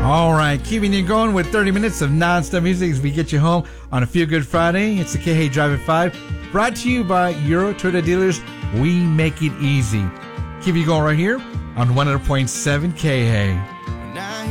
All right, keeping you going with 30 minutes of non-stop music as we get you home on a Feel Good Friday. It's the K-Hey Drive at 5, brought to you by Euro Toyota Dealers. We make it easy. Keep you going right here on 100.7 K-Hey.